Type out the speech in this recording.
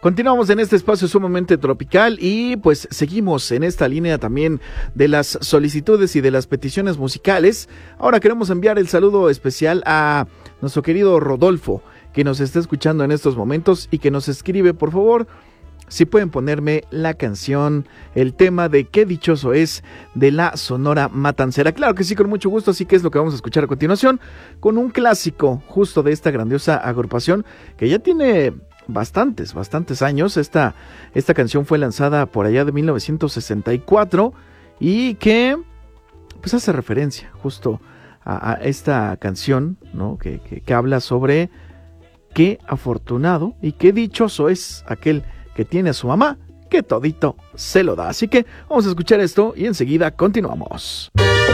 Continuamos en este espacio sumamente tropical y pues seguimos en esta línea también de las solicitudes y de las peticiones musicales. Ahora queremos enviar el saludo especial a nuestro querido Rodolfo, que nos está escuchando en estos momentos y que nos escribe, por favor, si pueden ponerme la canción, el tema de Qué dichoso es, de la Sonora Matancera. Claro que sí, con mucho gusto, así que es lo que vamos a escuchar a continuación, con un clásico justo de esta grandiosa agrupación que ya tiene bastantes años. Esta canción fue lanzada por allá de 1964 y que pues hace referencia justo a esta canción, ¿no? que habla sobre qué afortunado y qué dichoso es aquel que tiene a su mamá, que todito se lo da. Así que vamos a escuchar esto y enseguida continuamos.